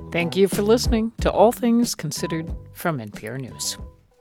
Thank you for listening to All Things Considered from NPR News.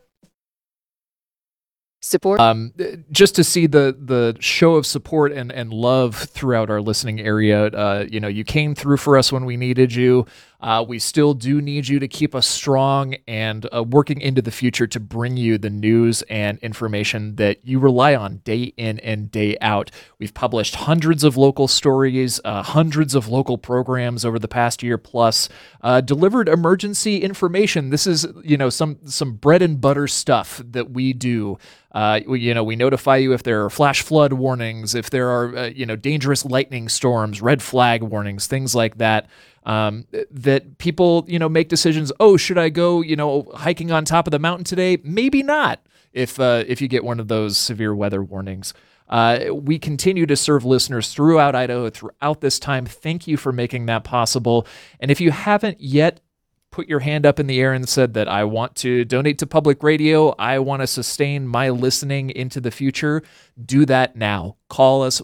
Support. Just to see the show of support and love throughout our listening area. You came through for us when we needed you. We still do need you to keep us strong and working into the future to bring you the news and information that you rely on day in and day out. We've published hundreds of local stories, hundreds of local programs over the past year plus, delivered emergency information. This is, some bread and butter stuff that we do. We notify you if there are flash flood warnings, if there are, dangerous lightning storms, red flag warnings, things like that. That people, make decisions. Oh, should I go, hiking on top of the mountain today? Maybe not. If you get one of those severe weather warnings. We continue to serve listeners throughout Idaho throughout this time. Thank you for making that possible. And if you haven't yet put your hand up in the air and said that I want to donate to public radio, I want to sustain my listening into the future, do that now. Call us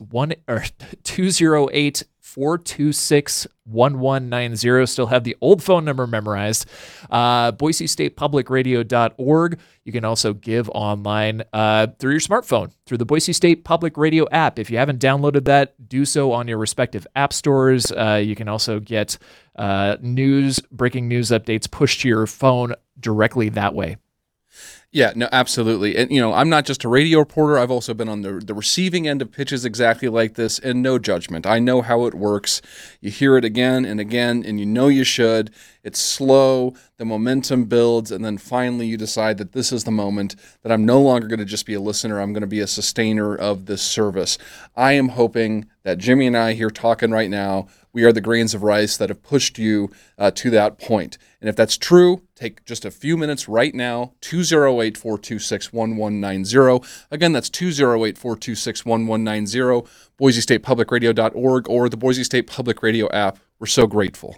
208-426-1190. Still have the old phone number memorized. BoiseStatePublicRadio.org. You can also give online through your smartphone, through the Boise State Public Radio app. If you haven't downloaded that, do so on your respective app stores. You can also get breaking news updates pushed to your phone directly that way. Yeah, no, absolutely. And, I'm not just a radio reporter. I've also been on the receiving end of pitches exactly like this, and no judgment. I know how it works. You hear it again and again, and you should. It's slow, the momentum builds, and then finally you decide that this is the moment that I'm no longer going to just be a listener. I'm going to be a sustainer of this service. I am hoping that Jimmy and I here talking right now, we are the grains of rice that have pushed you to that point. And if that's true, take just a few minutes right now, 208-426-1190. Again, that's 208-426-1190, BoiseStatePublicRadio.org, or the Boise State Public Radio app. We're so grateful.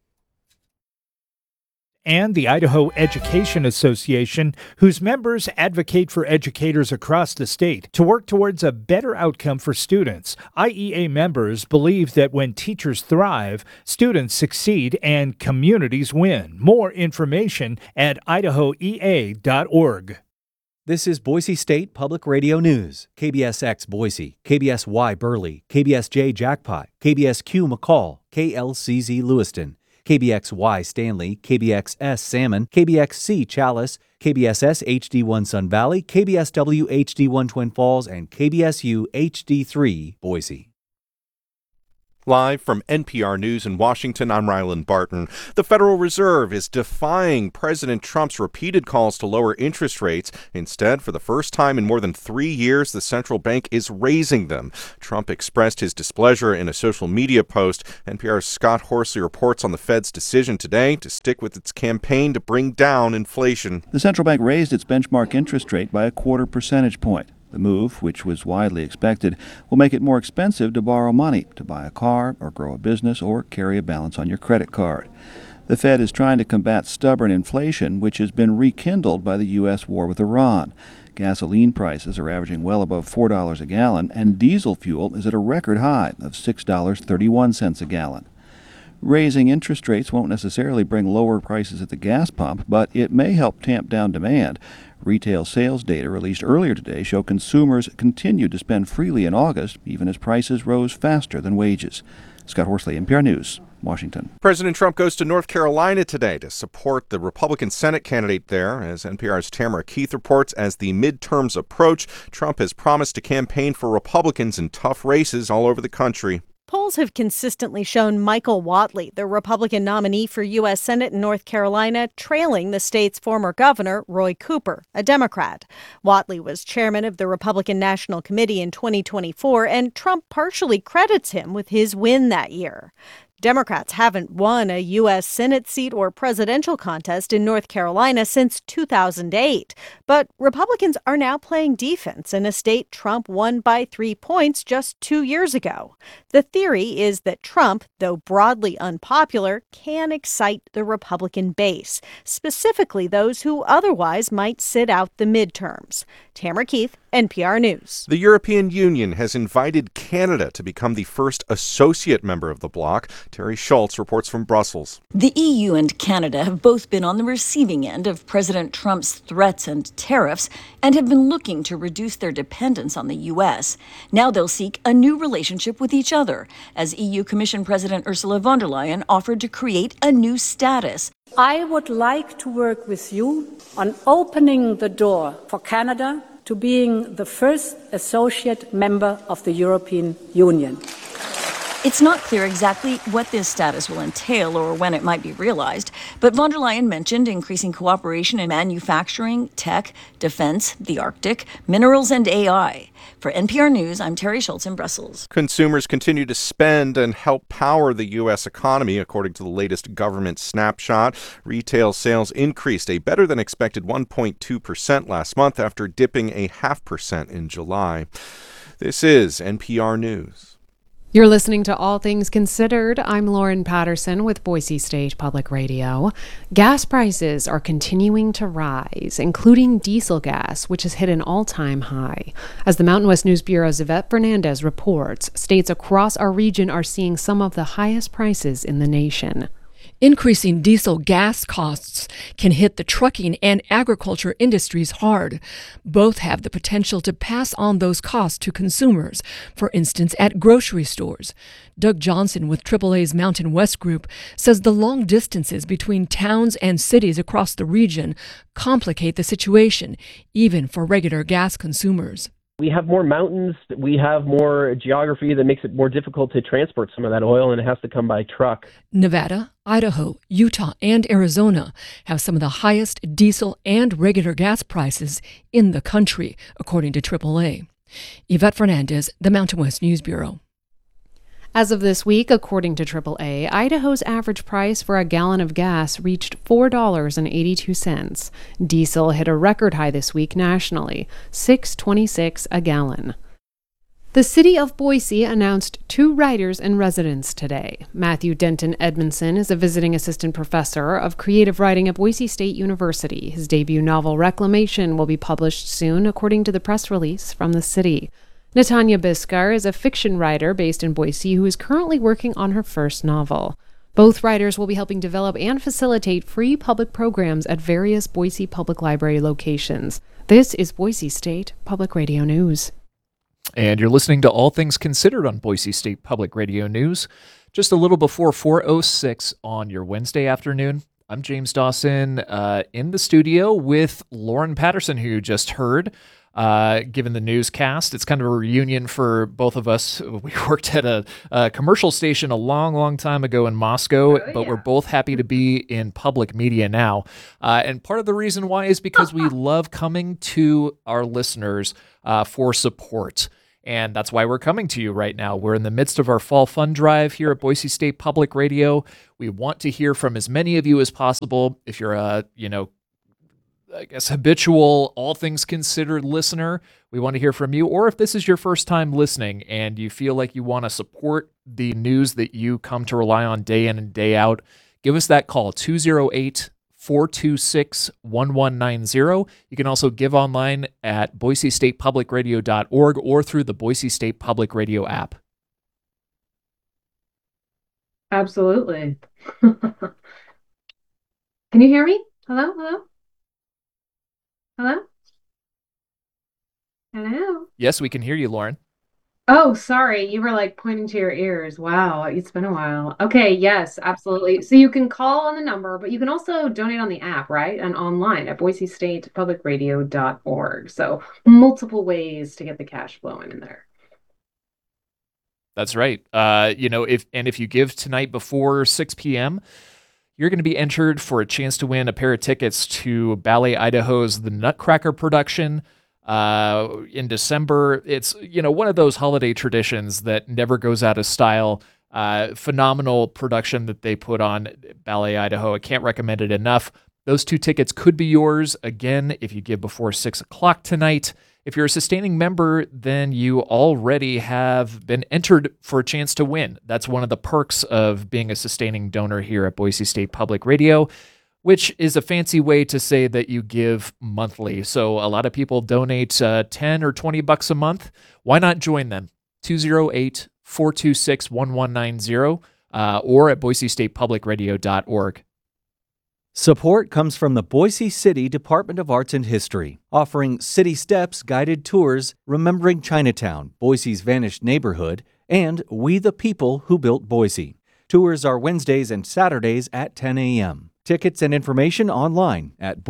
And the Idaho Education Association, whose members advocate for educators across the state to work towards a better outcome for students. IEA members believe that when teachers thrive, students succeed and communities win. More information at idahoea.org. This is Boise State Public Radio News. KBSX Boise, KBSY Burley, KBSJ Jackpot, KBSQ McCall, KLCZ Lewiston, KBXY Stanley, KBXS Salmon, KBXC Chalice, KBSS HD1 Sun Valley, KBSW HD1 Twin Falls, and KBSU HD3 Boise. Live from NPR News in Washington, I'm Ryland Barton. The Federal Reserve is defying President Trump's repeated calls to lower interest rates. Instead, for the first time in more than 3 years, the central bank is raising them. Trump expressed his displeasure in a social media post. NPR's Scott Horsley reports on the Fed's decision today to stick with its campaign to bring down inflation. The central bank raised its benchmark interest rate by 0.25 percentage point. The move, which was widely expected, will make it more expensive to borrow money, to buy a car or grow a business or carry a balance on your credit card. The Fed is trying to combat stubborn inflation, which has been rekindled by the U.S. war with Iran. Gasoline prices are averaging well above $4 a gallon, and diesel fuel is at a record high of $6.31 a gallon. Raising interest rates won't necessarily bring lower prices at the gas pump, but it may help tamp down demand. Retail sales data released earlier today show consumers continued to spend freely in August, even as prices rose faster than wages. Scott Horsley, NPR News, Washington. President Trump goes to North Carolina today to support the Republican Senate candidate there. As NPR's Tamara Keith reports, as the midterms approach, Trump has promised to campaign for Republicans in tough races all over the country. Polls have consistently shown Michael Whatley, the Republican nominee for U.S. Senate in North Carolina, trailing the state's former governor, Roy Cooper, a Democrat. Whatley was chairman of the Republican National Committee in 2024, and Trump partially credits him with his win that year. Democrats haven't won a U.S. Senate seat or presidential contest in North Carolina since 2008. But Republicans are now playing defense in a state Trump won by 3 points just 2 years ago. The theory is that Trump, though broadly unpopular, can excite the Republican base, specifically those who otherwise might sit out the midterms. Tamara Keith, NPR News. The European Union has invited Canada to become the first associate member of the bloc. Terry Schultz reports from Brussels. The EU and Canada have both been on the receiving end of President Trump's threats and tariffs and have been looking to reduce their dependence on the U.S. Now they'll seek a new relationship with each other, as EU Commission President Ursula von der Leyen offered to create a new status. I would like to work with you on opening the door for Canada to being the first associate member of the European Union. It's not clear exactly what this status will entail or when it might be realized, but von der Leyen mentioned increasing cooperation in manufacturing, tech, defense, the Arctic, minerals, and AI. For NPR News, I'm Terry Schultz in Brussels. Consumers continue to spend and help power the U.S. economy. According to the latest government snapshot, retail sales increased a better than expected 1.2% last month after dipping a 0.5% in July. This is NPR News. You're listening to All Things Considered. I'm Lauren Patterson with Boise State Public Radio. Gas prices are continuing to rise, including diesel gas, which has hit an all-time high. As the Mountain West News Bureau's Yvette Fernandez reports, states across our region are seeing some of the highest prices in the nation. Increasing diesel gas costs can hit the trucking and agriculture industries hard. Both have the potential to pass on those costs to consumers, for instance, at grocery stores. Doug Johnson with AAA's Mountain West Group says the long distances between towns and cities across the region complicate the situation, even for regular gas consumers. We have more mountains, we have more geography that makes it more difficult to transport some of that oil, and it has to come by truck. Nevada, Idaho, Utah, and Arizona have some of the highest diesel and regular gas prices in the country, according to AAA. Yvette Fernandez, the Mountain West News Bureau. As of this week, according to AAA, Idaho's average price for a gallon of gas reached $4.82. Diesel hit a record high this week nationally, $6.26 a gallon. The city of Boise announced 2 writers in residence today. Matthew Denton Edmondson is a visiting assistant professor of creative writing at Boise State University. His debut novel, Reclamation, will be published soon, according to the press release from the city. Natanya Biskar is a fiction writer based in Boise who is currently working on her first novel. Both writers will be helping develop and facilitate free public programs at various Boise Public Library locations. This is Boise State Public Radio News. And you're listening to All Things Considered on Boise State Public Radio News. Just a little before 4:06 on your Wednesday afternoon. I'm James Dawson in the studio with Lauren Patterson, who you just heard. Given the newscast, it's kind of a reunion for both of us. We worked at a commercial station a long time ago in Moscow, but we're both happy to be in public media now. And part of the reason why is because we love coming to our listeners for support. And that's why we're coming to you right now. We're in the midst of our fall fund drive here at Boise State Public Radio. We want to hear from as many of you as possible. If you're a, habitual All Things Considered listener, we want to hear from you. Or if this is your first time listening and you feel like you want to support the news that you come to rely on day in and day out, give us that call, 208-426-1190. You can also give online at boisestatepublicradio.org or through the Boise State Public Radio app. Absolutely. Can you hear me? Hello? Hello? Yes, we can hear you, Lauren. Oh, sorry. You were like pointing to your ears. Wow, it's been a while. Okay, yes, absolutely. So you can call on the number, but you can also donate on the app, right? And online at boisestatepublicradio.org. So multiple ways to get the cash flowing in there. That's right. If you give tonight before 6 p.m., you're going to be entered for a chance to win a pair of tickets to Ballet Idaho's The Nutcracker production in December. It's, one of those holiday traditions that never goes out of style. Phenomenal production that they put on Ballet Idaho. I can't recommend it enough. Those 2 tickets could be yours, again, if you give before 6 o'clock tonight. If you're a sustaining member, then you already have been entered for a chance to win. That's one of the perks of being a sustaining donor here at Boise State Public Radio. which is a fancy way to say that you give monthly. So a lot of people donate 10 or $20 a month. Why not join them? 208-426-1190 or at BoiseStatePublicRadio.org. Support comes from the Boise City Department of Arts and History, offering City Steps guided tours, remembering Chinatown, Boise's vanished neighborhood, and We the People Who Built Boise. Tours are Wednesdays and Saturdays at 10 a.m. Tickets and information online at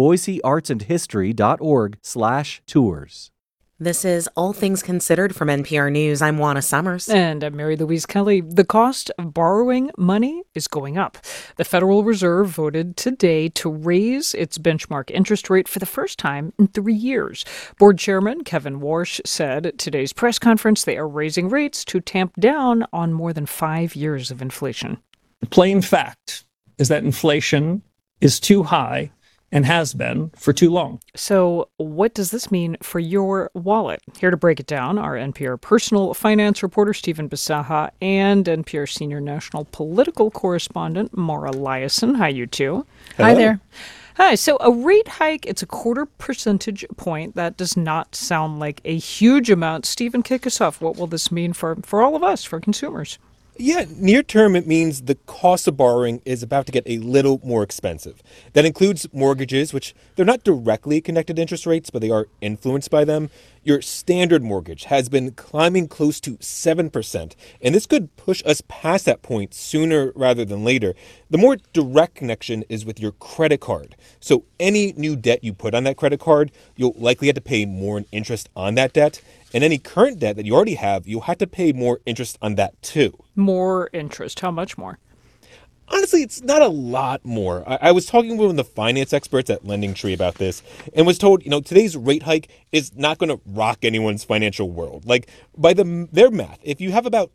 boiseartsandhistory.org/tours. This is All Things Considered from NPR News. I'm Juana Summers. And I'm Mary Louise Kelly. The cost of borrowing money is going up. The Federal Reserve voted today to raise its benchmark interest rate for the first time in 3 years. Board Chairman Kevin Warsh said at today's press conference they are raising rates to tamp down on more than 5 years of inflation. The plain fact is that inflation is too high and has been for too long. So what does this mean for your wallet? Here to break it down are NPR personal finance reporter Stephen Bisaha and NPR senior national political correspondent Mara Liasson. Hi, you two. Hello. Hi there. Hi. So a rate hike, it's a 0.25 percentage point. That does not sound like a huge amount. Stephen, kick us off. What will this mean for all of us, for consumers? Yeah, near term, it means the cost of borrowing is about to get a little more expensive. That includes mortgages, which they're not directly connected to interest rates, but they are influenced by them. Your standard mortgage has been climbing close to 7%, and this could push us past that point sooner rather than later. The more direct connection is with your credit card. So any new debt you put on that credit card, you'll likely have to pay more in interest on that debt. And any current debt that you already have, you'll have to pay more interest on that too. More interest. How much more? Honestly, it's not a lot more. I was talking with one of the finance experts at LendingTree about this and was told, today's rate hike is not going to rock anyone's financial world. Like, by their math, if you have about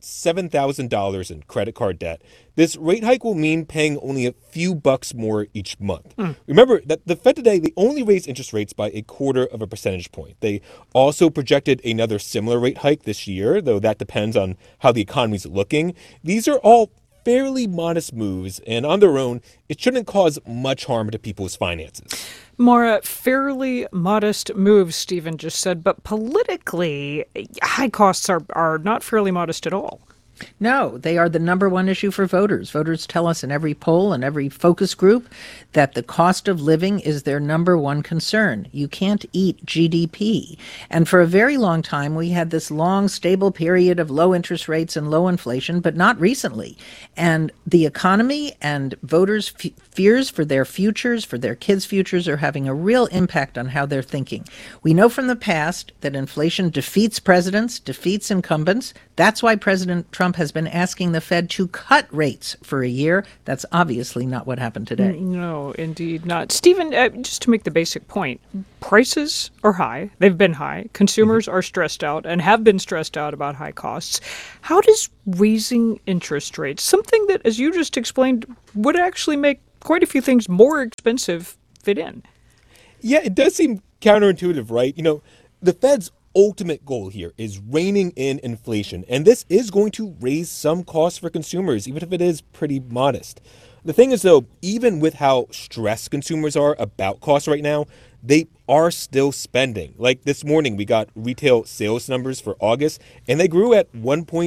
$7,000 in credit card debt, this rate hike will mean paying only a few bucks more each month. Remember that the Fed today, they only raised interest rates by 0.25 percentage point. They also projected another similar rate hike this year, though that depends on how the economy's looking. These are all fairly modest moves, and on their own, it shouldn't cause much harm to people's finances. Mara, fairly modest moves, Stephen just said, but politically, high costs are not fairly modest at all. No, they are the number one issue for voters. Voters tell us in every poll and every focus group that the cost of living is their number one concern. You can't eat GDP. And for a very long time, we had this long, stable period of low interest rates and low inflation, but not recently. And the economy and voters' fears for their futures, for their kids' futures, are having a real impact on how they're thinking. We know from the past that inflation defeats presidents, defeats incumbents. That's why President Trump has been asking the Fed to cut rates for a year. That's obviously not what happened today. No, indeed not. Stephen, just to make the basic point, prices are high. They've been high. Consumers are stressed out and have been stressed out about high costs. How does raising interest rates, something that, as you just explained, would actually make quite a few things more expensive, fit in? Yeah, it does seem counterintuitive, right? The Fed's ultimate goal here is reining in inflation, and this is going to raise some costs for consumers, even if it is pretty modest. The thing is, though, even with how stressed consumers are about costs right now, they are still spending. Like this morning, we got retail sales numbers for August, and they grew at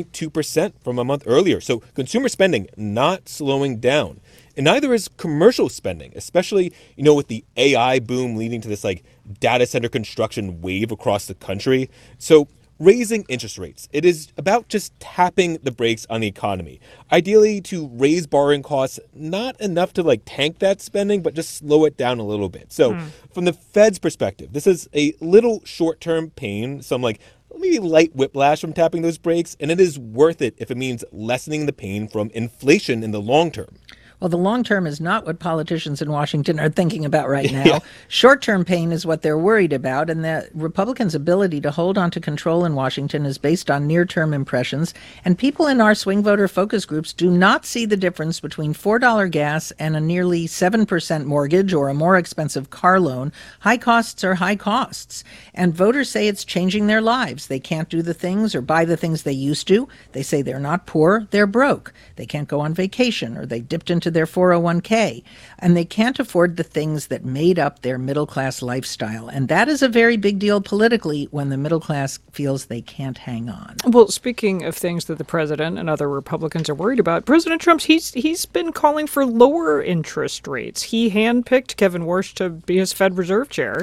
1.2% from a month earlier. So consumer spending not slowing down. And neither is commercial spending, especially, with the AI boom leading to this data center construction wave across the country. So raising interest rates, it is about just tapping the brakes on the economy. Ideally to raise borrowing costs, not enough to tank that spending, but just slow it down a little bit. So from the Fed's perspective, this is a little short-term pain, some maybe light whiplash from tapping those brakes, and it is worth it if it means lessening the pain from inflation in the long term. Well, the long term is not what politicians in Washington are thinking about right now. Yeah. Short-term pain is what they're worried about, and the Republicans' ability to hold on to control in Washington is based on near-term impressions, and people in our swing voter focus groups do not see the difference between $4 gas and a nearly 7% mortgage or a more expensive car loan. High costs are high costs, and voters say it's changing their lives. They can't do the things or buy the things they used to. They say they're not poor, they're broke. They can't go on vacation, or they dipped into into their 401k. And they can't afford the things that made up their middle-class lifestyle. And that is a very big deal politically when the middle class feels they can't hang on. Well, speaking of things that the president and other Republicans are worried about, President Trump's he's been calling for lower interest rates. He handpicked Kevin Warsh to be his Fed Reserve chair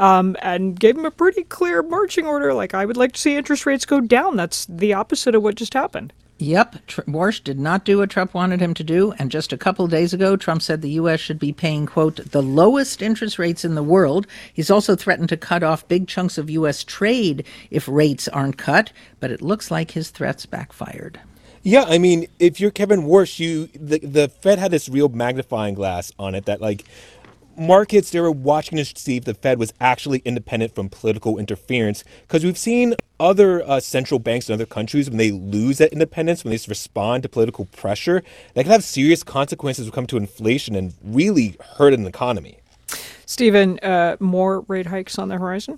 and gave him a pretty clear marching order, like, I would like to see interest rates go down. That's the opposite of what just happened. Yep, Warsh did not do what Trump wanted him to do, and just a couple of days ago, Trump said the U.S. should be paying, quote, the lowest interest rates in the world. He's also threatened to cut off big chunks of U.S. trade if rates aren't cut, but it looks like his threats backfired. Yeah, I mean, if you're Kevin Warsh, the Fed had this real magnifying glass on it that, like, markets, they were watching to see if the Fed was actually independent from political interference, because we've seen other central banks in other countries, when they lose that independence, when they respond to political pressure, that can have serious consequences when it comes to inflation and really hurt an economy. Stephen, more rate hikes on the horizon?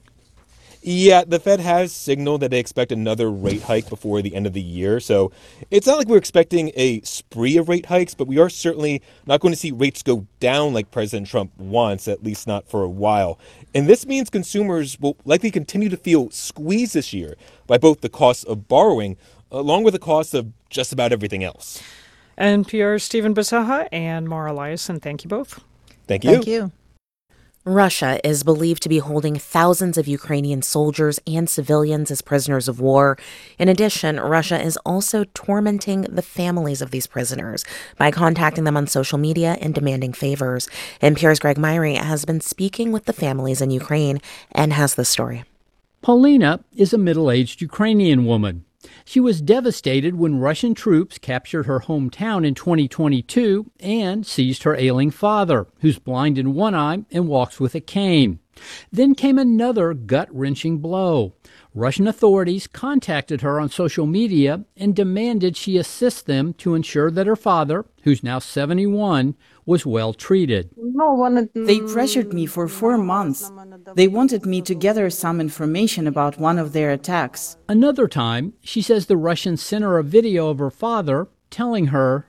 Yeah, the Fed has signaled that they expect another rate hike before the end of the year. So it's not like we're expecting a spree of rate hikes, but we are certainly not going to see rates go down like President Trump wants, at least not for a while. And this means consumers will likely continue to feel squeezed this year by both the cost of borrowing along with the cost of just about everything else. NPR's Stephen Bisaha and Mara Eliason, thank you both. Thank you. Thank you. Russia is believed to be holding thousands of Ukrainian soldiers and civilians as prisoners of war. In addition, Russia is also tormenting the families of these prisoners by contacting them on social media and demanding favors. NPR's Greg Myrie has been speaking with the families in Ukraine and has this story. Paulina is a middle-aged Ukrainian woman. She was devastated when Russian troops captured her hometown in 2022 and seized her ailing father, who's blind in one eye and walks with a cane. Then came another gut-wrenching blow. Russian authorities contacted her on social media and demanded she assist them to ensure that her father, who's now 71, was well treated. They pressured me for 4 months. They wanted me to gather some information about one of their attacks. Another time, she says the Russians sent her a video of her father telling her,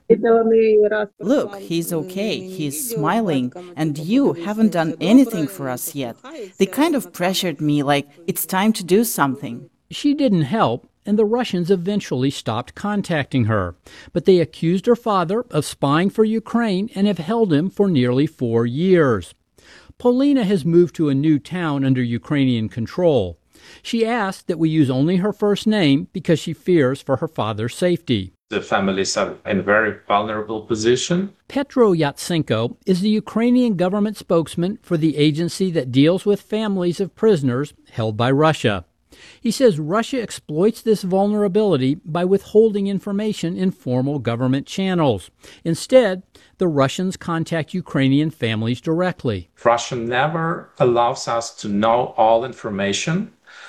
"Look, he's okay, he's smiling, and you haven't done anything for us yet." They kind of pressured me like it's time to do something. She didn't help, and the Russians eventually stopped contacting her. But they accused her father of spying for Ukraine and have held him for nearly 4 years. Paulina has moved to a new town under Ukrainian control. She asked that we use only her first name because she fears for her father's safety. The families are in a very vulnerable position. Petro Yatsenko is the Ukrainian government spokesman for the agency that deals with families of prisoners held by Russia. He says Russia exploits this vulnerability by withholding information in formal government channels. Instead, the Russians contact Ukrainian families directly. Russia never allows us to know all information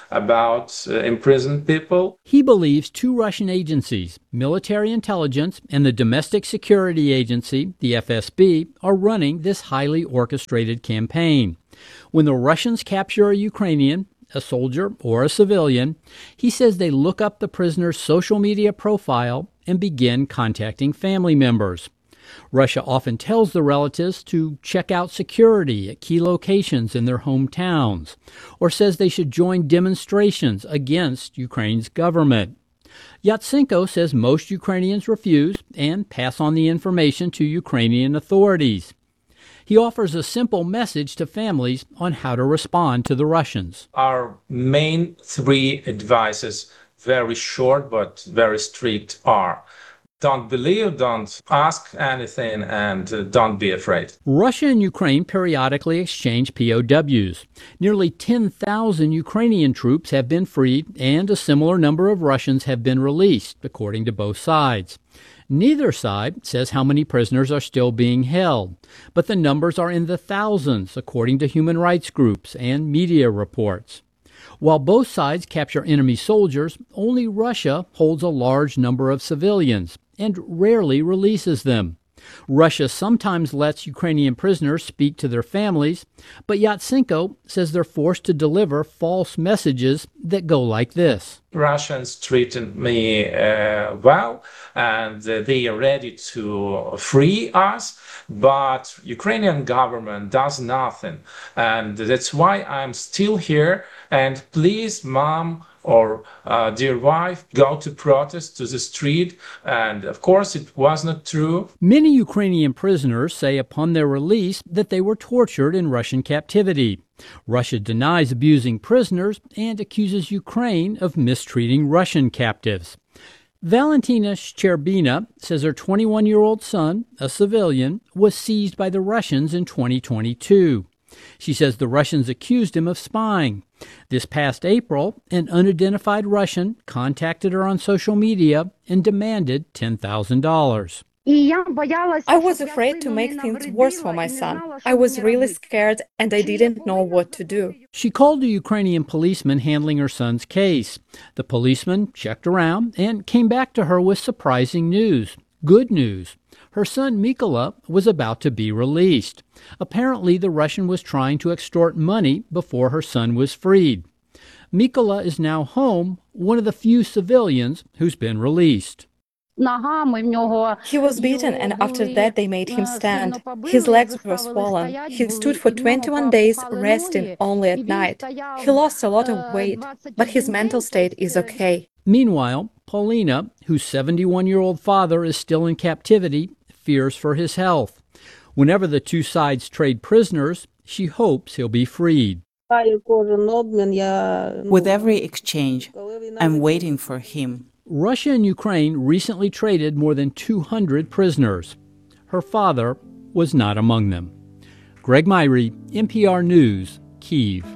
about imprisoned people. He believes 2 Russian agencies, military intelligence and the domestic security agency, the FSB, are running this highly orchestrated campaign. When the Russians capture a Ukrainian, a soldier, or a civilian, he says they look up the prisoner's social media profile and begin contacting family members. Russia often tells the relatives to check out security at key locations in their hometowns, or says they should join demonstrations against Ukraine's government. Yatsenko says most Ukrainians refuse and pass on the information to Ukrainian authorities. He offers a simple message to families on how to respond to the Russians. Our main 3 advices, very short but very strict, are: don't believe, don't ask anything, and don't be afraid. Russia and Ukraine periodically exchange POWs. Nearly 10,000 Ukrainian troops have been freed, and a similar number of Russians have been released, according to both sides. Neither side says how many prisoners are still being held, but the numbers are in the thousands, according to human rights groups and media reports. While both sides capture enemy soldiers, only Russia holds a large number of civilians and rarely releases them. Russia sometimes lets Ukrainian prisoners speak to their families, but Yatsenko says they're forced to deliver false messages that go like this. Russians treated me well, and they are ready to free us, but Ukrainian government does nothing. And that's why I'm still here. And please, mom or dear wife, go to protest to the street. And of course, it was not true. Many Ukrainian prisoners say upon their release that they were tortured in Russian captivity. Russia denies abusing prisoners and accuses Ukraine of mistreating Russian captives. Valentina Shcherbina says her 21-year-old son, a civilian, was seized by the Russians in 2022. She says the Russians accused him of spying. This past April, an unidentified Russian contacted her on social media and demanded $10,000. I was afraid to make things worse for my son. I was really scared and I didn't know what to do. She called a Ukrainian policeman handling her son's case. The policeman checked around and came back to her with surprising news. Good news. Her son Mykola was about to be released. Apparently, the Russian was trying to extort money before her son was freed. Mykola is now home, one of the few civilians who's been released. He was beaten and after that they made him stand. His legs were swollen. He stood for 21 days resting only at night. He lost a lot of weight, but his mental state is okay. Meanwhile, Paulina, whose 71-year-old father is still in captivity, fears for his health. Whenever the two sides trade prisoners, she hopes he'll be freed. With every exchange, I'm waiting for him. Russia and Ukraine recently traded more than 200 prisoners. Her father was not among them. Greg Myrie, NPR News, Kyiv.